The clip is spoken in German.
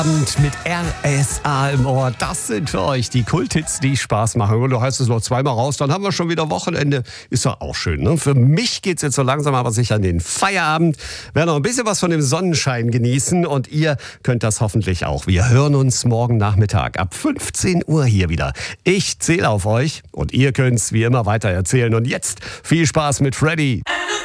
Und mit RSA im Ohr, das sind für euch die Kulthits, die Spaß machen. Und du heißt es noch zweimal raus, dann haben wir schon wieder Wochenende. Ist doch auch schön, ne? Für mich geht's jetzt so langsam aber sicher an den Feierabend. Wir werden noch ein bisschen was von dem Sonnenschein genießen und ihr könnt das hoffentlich auch. Wir hören uns morgen Nachmittag ab 15 Uhr hier wieder. Ich zähle auf euch und ihr könnt's wie immer weiter erzählen. Und jetzt viel Spaß mit Freddy.